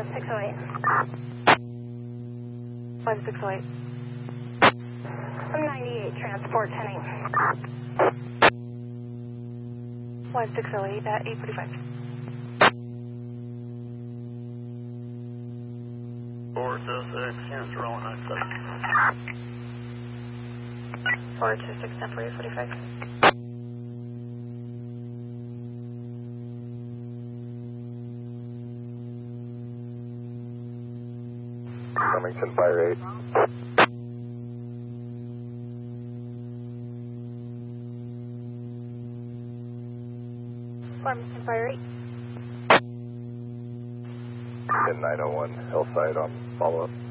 608. 5608. I'm 98, transport 10-8. 1608 at 845. 426, cancel rolling 97. 426, 10 for 845. Remington Fire 8. Farmington Fire 8. 901 Hillside on follow-up.